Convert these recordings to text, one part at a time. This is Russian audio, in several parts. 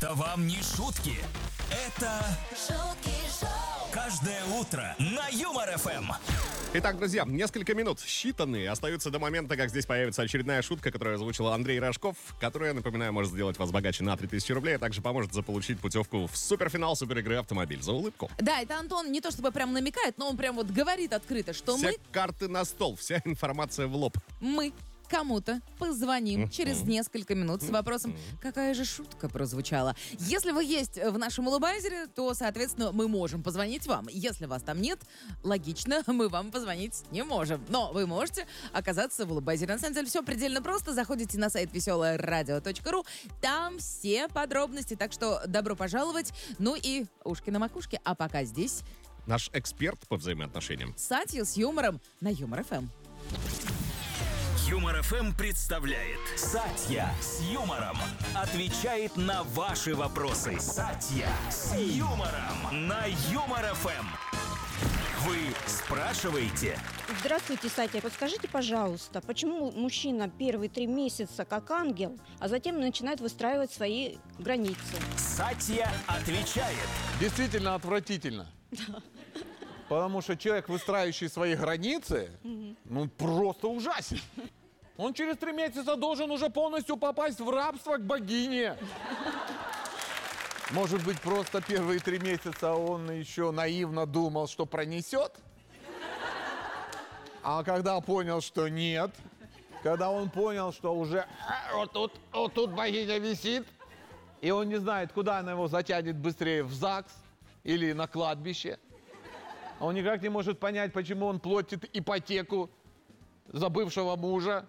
Это вам не шутки. Это шутки шоу. каждое утро на Юмор ФМ. Итак, друзья, несколько минут считанные остаются до момента, как здесь появится очередная шутка, которую озвучил Андрей Рожков, которая, напоминаю, может сделать вас богаче на 3000 рублей, а также поможет заполучить путевку в суперфинал суперигры «Автомобиль за улыбку». Да, это Антон не то чтобы прям намекает, но он прям вот говорит открыто, что Все карты на стол, вся информация в лоб. мы кому-то позвоним через несколько минут с вопросом, какая же шутка прозвучала. Если вы есть в нашем улыбайзере, то, соответственно, мы можем позвонить вам. Если вас там нет, логично, мы вам позвонить не можем. Но вы можете оказаться в улыбайзере. На самом деле все предельно просто. Заходите на сайт веселорадио.ру. Там все подробности. Так что добро пожаловать. Ну и ушки на макушке. А пока здесь Наш эксперт по взаимоотношениям. Сатья с юмором на Юмор ФМ. Юмор ФМ представляет Сатья с юмором. Отвечает на ваши вопросы. Сатья с юмором на Юмор ФМ. Вы спрашиваете? Здравствуйте, Сатя. Подскажите, пожалуйста, почему мужчина первые 3 месяца как ангел, а затем начинает выстраивать свои границы? Сатья отвечает. Действительно отвратительно. Потому что человек, выстраивающий свои границы, ну просто ужасен. Он через 3 месяца должен уже полностью попасть в рабство к богине. Может быть, просто первые 3 месяца он еще наивно думал, что пронесет? А когда понял, что нет, когда он понял, что уже вот тут богиня висит, и он не знает, куда она его затянет быстрее, в ЗАГС или на кладбище, он никак не может понять, почему он платит ипотеку за бывшего мужа,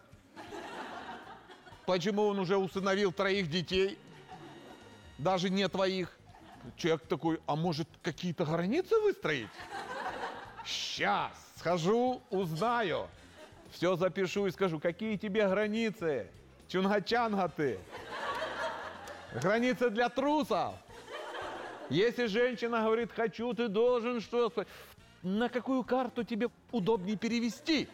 почему он уже усыновил 3 детей, даже не твоих. Человек такой, а может какие-то границы выстроить? Сейчас схожу, узнаю, все запишу и скажу, какие тебе границы, чунга-чанга ты. Границы для трусов. Если женщина говорит, хочу, ты должен что? На какую карту тебе удобнее перевести?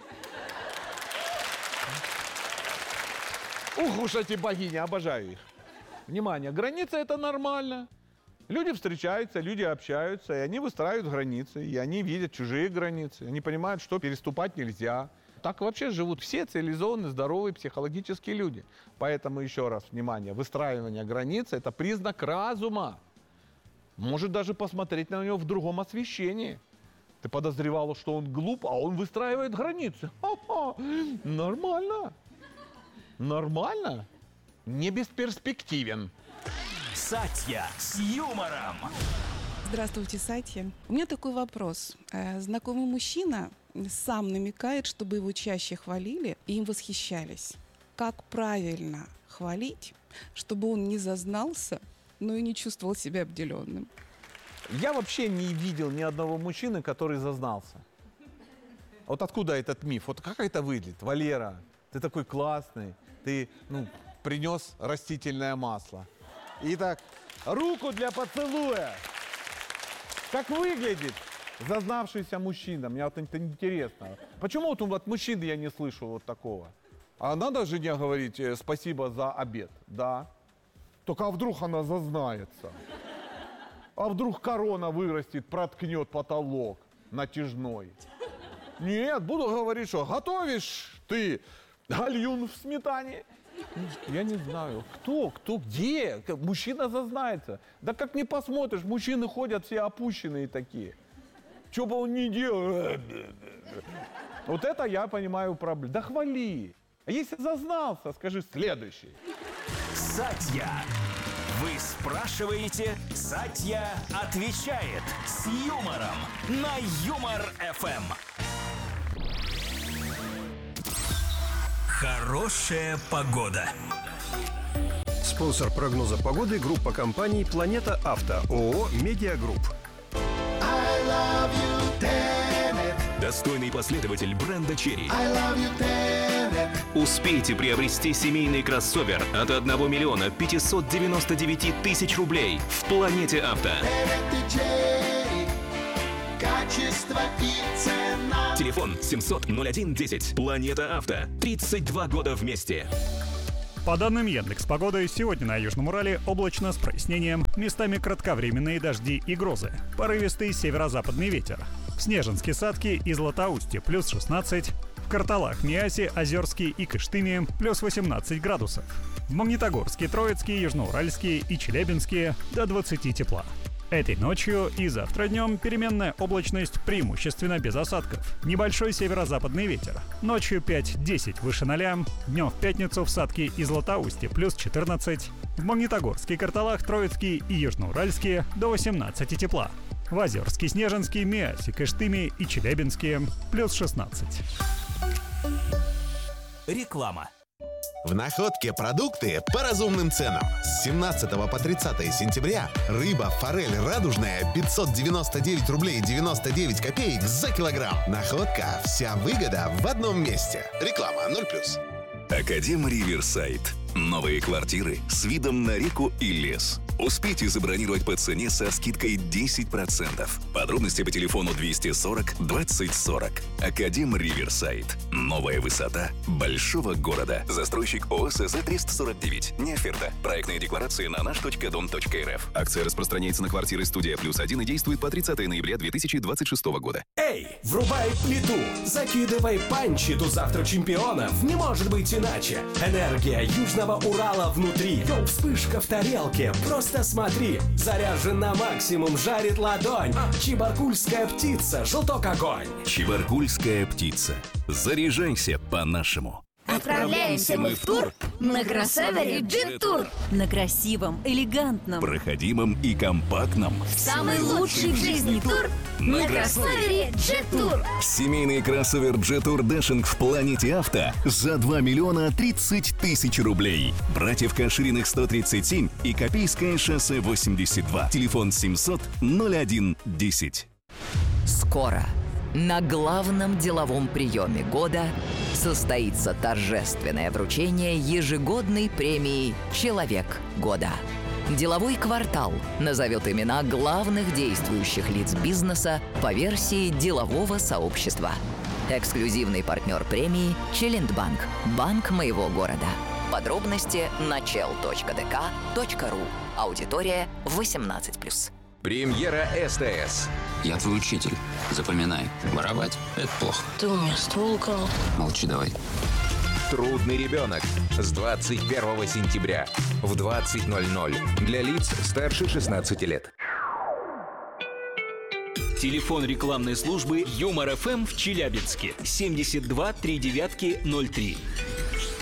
Ух уж эти богини, обожаю их. Внимание, границы это нормально. Люди встречаются, люди общаются, и они выстраивают границы, и они видят чужие границы. Они понимают, что переступать нельзя. Так вообще живут все цивилизованные, здоровые, психологические люди. Поэтому еще раз, внимание, выстраивание границ это признак разума. Может даже посмотреть на него в другом освещении. Ты подозревала, что он глуп, а он выстраивает границы. Ха-ха. Нормально. Нормально. Не бесперспективен. Сатья с юмором. Здравствуйте, Сатья. У меня такой вопрос. Знакомый мужчина сам намекает, чтобы его чаще хвалили и им восхищались. Как правильно хвалить, чтобы он не зазнался, но и не чувствовал себя обделенным? Я вообще не видел ни одного мужчины, который зазнался. Вот откуда этот миф? Вот как это выглядит? Валера, ты такой классный, ты принес растительное масло. Итак, руку для поцелуя. Как выглядит зазнавшийся мужчина? Мне вот это интересно. Почему вот от мужчин я не слышу вот такого? А надо жене говорить спасибо за обед? Да. Только а вдруг она зазнается? А вдруг корона вырастет, проткнет потолок натяжной? Нет, буду говорить, что готовишь ты гальюн в сметане? Я не знаю, кто, где? Мужчина зазнается. Да как не посмотришь, мужчины ходят все опущенные такие. Что бы он ни делал. Вот это я понимаю проблему. Да хвали. А если зазнался, скажи следующий. Сатья. Вы спрашиваете, Сатья отвечает с юмором на Юмор ФМ. Хорошая погода. Спонсор прогноза погоды — группа компаний «Планета Авто», ООО «Медиагрупп». Достойный последователь бренда Черри. Успейте приобрести семейный кроссовер от 1 миллиона 599 тысяч рублей в «Планете Авто». Качество и цена. Телефон 700-01-10. «Планета Авто». 32 года вместе. По данным Яндекс.Погоды, сегодня на Южном Урале облачно с прояснением, местами кратковременные дожди и грозы. Порывистый северо-западный ветер. В Снежинске, Садке и Златоусте плюс 16. В Карталах, Миасе, Озерске и Кыштыме плюс 18 градусов. В Магнитогорске, Троицке, Южноуральске и Челябинске до 20 тепла. Этой ночью и завтра днем переменная облачность преимущественно без осадков. Небольшой северо-западный ветер. Ночью 5-10 выше 0, днем в пятницу в Садке и Златоусте плюс 14, в Магнитогорске, Карталах, Троицке и Южноуральске до 18 тепла. В Озерске, Снежинске, Миасе, Кыштыме и Челябинске плюс 16. Реклама. В Находке продукты по разумным ценам. С 17 по 30 сентября рыба, форель радужная 599 рублей 99 копеек за килограмм. Находка. Вся выгода в одном месте. Реклама 0+. Академ Риверсайд. Новые квартиры с видом на реку и лес. Успейте забронировать по цене со скидкой 10%. Подробности по телефону 240 20 40. Академ Риверсайд. Новая высота большого города. Застройщик ОСЗ 349. Не оферта. Проектная декларация на наш.дом.рф. Акция распространяется на квартиры «Студия +1» и действует по 30 ноября 2026 года. Эй, врубай плиту, закидывай панчи, тут завтра чемпионов не может быть иначе. Энергия Южного Урала внутри. Йоу, вспышка в тарелке, просто смотри. Заряжен на максимум, жарит ладонь. Чебаркульская птица, желток огонь. Чебаркульская птица. Заряжайся по-нашему. Отправляемся мы в тур на кроссовере Jet Tour. На красивом, элегантном, Проходимом и компактном. самый лучший в жизни тур на кроссовере Jet Tour. Семейный кроссовер Jet Tour Dashing в Планете Авто за 2 миллиона 30 тысяч рублей. Братьев Кашириных 137 и Копейское шоссе 82. Телефон 700 01 10. Скоро на главном деловом приеме года состоится торжественное вручение ежегодной премии «Человек года». Деловой квартал назовет имена главных действующих лиц бизнеса по версии делового сообщества. Эксклюзивный партнер премии «Челендбанк» – банк моего города. Подробности на chel.dk.ru. Аудитория 18+. Премьера СТС. Я твой учитель. Запоминай. Воровать – это плохо. Ты у меня ствол украл. Молчи давай. «Трудный ребенок» с 21 сентября в 20:00 для лиц старше 16 лет. Телефон рекламной службы Юмор ФМ в Челябинске 72 39 03.